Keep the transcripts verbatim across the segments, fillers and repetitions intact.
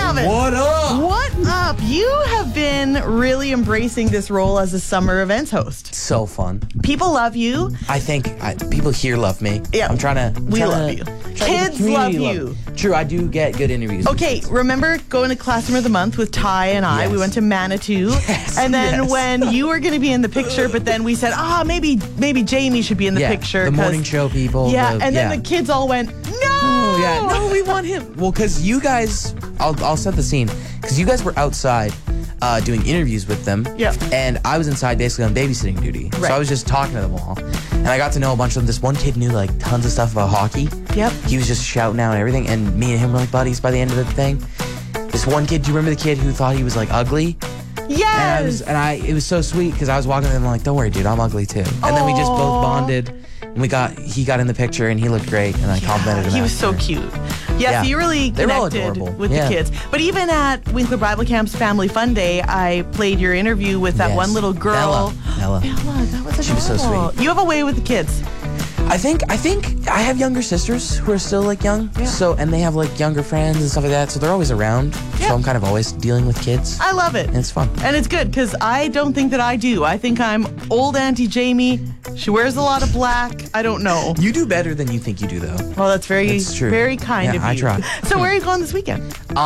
Gavin. What up? What up? You have been really embracing this role as a summer events host. So fun. People love you. I think I, people here love me. Yeah. I'm trying to. We trying love to, you. trying to get the Kids community love to you. me. True, I do get good interviews. Okay, remember going to Classroom of the Month with Ty and I? Yes. We went to Manitou. Yes, and then yes. when you were going to be in the picture, but then we said, ah, maybe maybe Jamie should be in the Yeah, picture. the 'cause- morning show people. Yeah, the- and then yeah. the kids all went, no! Oh, yeah, no, we want him. Well, because you guys, I'll, I'll set the scene. Because you guys were outside uh, doing interviews with them. Yeah. And I was inside basically on babysitting duty. Right. So I was just talking to them all. And I got to know a bunch of them. This one kid knew like tons of stuff about hockey. Yep. He was just shouting out and everything. And me and him were like buddies by the end of the thing. This one kid, do you remember the kid who thought he was like ugly? Yes! And I was, and I, it was so sweet because I was walking with him like, don't worry, dude, I'm ugly too. And then we just both Aw. bonded. And we got, he got in the picture and he looked great. And I complimented him. He was so after. cute. Yeah, Yeah. so you really They were all connected adorable. with Yeah. the kids. But even at Winkler Bible Camp's Family Fun Day, I played your interview with that Yes. one little girl. Bella. Bella. Bella, that was adorable. She was so sweet. You have a way with the kids. I think I think I have younger sisters who are still like young. Yeah. So and they have like younger friends and stuff like that. So they're always around. Yeah. So I'm kind of always dealing with kids. I love it. And it's fun. And it's good because I don't think that I do. I think I'm old Auntie Jamie. She wears a lot of black. I don't know. You do better than you think you do though. Well, that's very, That's true. very kind Yeah, of I you. try. So where are you going this weekend?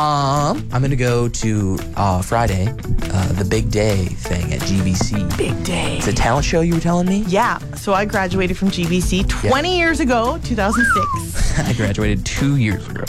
Um, I'm gonna go to uh, Friday, uh, the Big Day thing at G B C. Big day. It's a talent show you were telling me? Yeah. So I graduated from G B C twenty years ago, two thousand six. I graduated two years ago.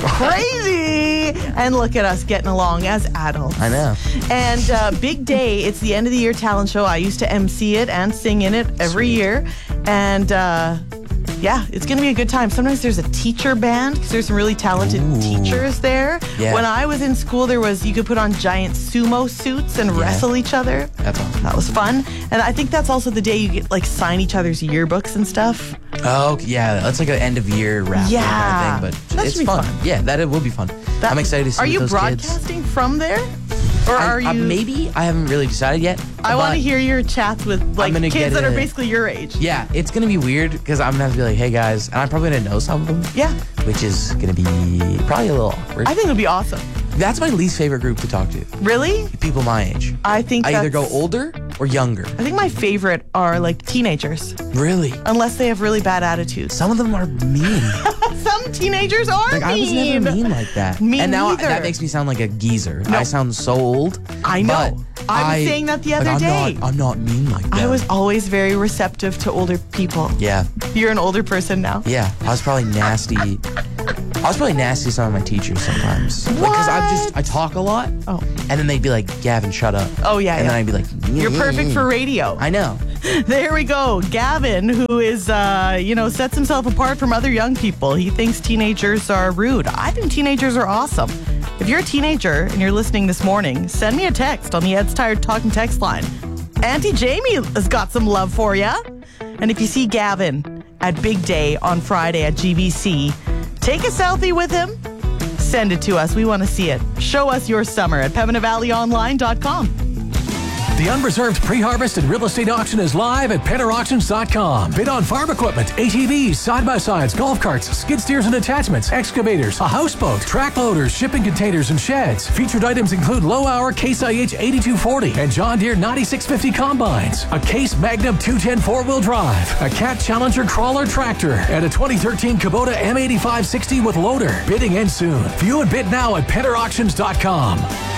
Crazy! And look at us getting along as adults. I know. And uh, Big Day, it's the end of the year talent show. I used to M C it and sing in it every Sweet. year. And uh, yeah, it's going to be a good time. Sometimes there's a teacher band because there's some really talented Ooh. teachers there. Yeah. When I was in school, there was, you could put on giant sumo suits and wrestle each other. That's awesome. That was fun. And I think that's also the day you get like sign each other's yearbooks and stuff. Oh, yeah. That's like an end of year wrap Yeah. kind of thing. But That it's should be fun. fun. Yeah, that it will be fun. That- I'm excited to see Are you those kids. broadcasting from there? Or I- are you? I- maybe I haven't really decided yet. I want but- to hear your chats with like gonna kids get that are a- basically your age. Yeah, it's gonna be weird because I'm gonna have to be like, hey guys, and I'm probably gonna know some of them. Yeah. Which is gonna be probably a little awkward. I think it would be awesome. That's my least favorite group to talk to. Really? People my age. I think I either that's- go older or younger. I think my favorite are like teenagers, Really? unless they have really bad attitudes. Some of them are mean. Some teenagers are Like I was mean. never mean like that. Me and now I- neither. that makes me sound like a geezer. No. I sound so old. I know. but I was saying that the like, other I'm day. Not, I'm not mean like that. I was always very receptive to older people. Yeah. You're an older person now. Yeah. I was probably nasty. I was probably nasty to some of my teachers sometimes. Because I just I talk a lot. Oh. And then they'd be like, Gavin, shut up. Oh, yeah, And yeah. then I'd be like, You're perfect for radio. I know. There we go. Gavin, who is, uh, you know, sets himself apart from other young people. He thinks teenagers are rude. I think teenagers are awesome. If you're a teenager and you're listening this morning, send me a text on the Ed's Tired Talking text line. Auntie Jamie has got some love for you. And if you see Gavin at Big Day on Friday at G B C, take a selfie with him. Send it to us. We want to see it. Show us your summer at pembina valley online dot com. The Unreserved Pre-Harvest and Real Estate Auction is live at penner auctions dot com. Bid on farm equipment, A T Vs, side-by-sides, golf carts, skid steers and attachments, excavators, a houseboat, track loaders, shipping containers, and sheds. Featured items include low-hour Case I H eighty-two forty and John Deere ninety-six fifty combines, a Case Magnum two ten four-wheel drive, a Cat Challenger crawler tractor, and a twenty thirteen Kubota M eighty-five sixty with loader. Bidding ends soon. View and bid now at penner auctions dot com.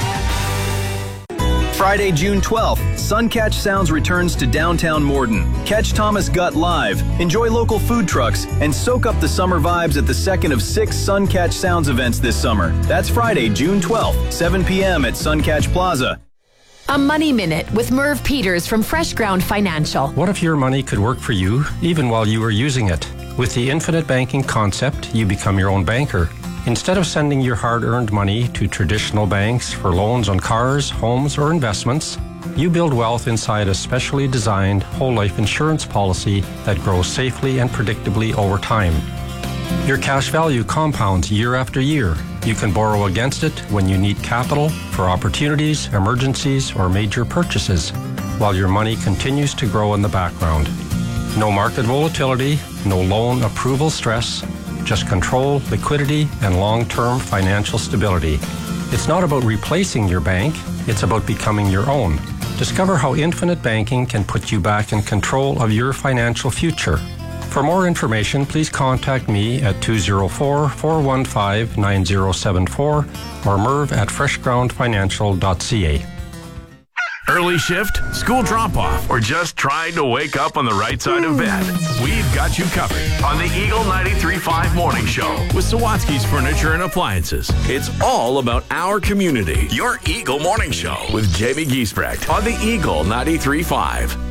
Friday, June twelfth, Suncatch Sounds returns to downtown Morden. Catch Thomas Gutt live, enjoy local food trucks, and soak up the summer vibes at the second of six Suncatch Sounds events this summer. That's Friday, June twelfth, seven p.m. at Suncatch Plaza. A Money Minute with Merv Peters from Fresh Ground Financial. What if your money could work for you even while you were using it? With the infinite banking concept, you become your own banker. Instead of sending your hard-earned money to traditional banks for loans on cars, homes, or investments, you build wealth inside a specially designed whole life insurance policy that grows safely and predictably over time. Your cash value compounds year after year. You can borrow against it when you need capital for opportunities, emergencies, or major purchases, while your money continues to grow in the background. No market volatility, no loan approval stress, just control, liquidity, and long-term financial stability. It's not about replacing your bank, it's about becoming your own. Discover how Infinite Banking can put you back in control of your financial future. For more information, please contact me at two oh four, four one five, nine oh seven four or merv at fresh ground financial dot c a. Early shift, school drop-off, or just trying to wake up on the right side of bed? We've got you covered on the Eagle ninety-three point five Morning Show with Sawatsky's Furniture and Appliances. It's all about our community. Your Eagle Morning Show with Jamie Giesbrecht on the Eagle ninety-three point five.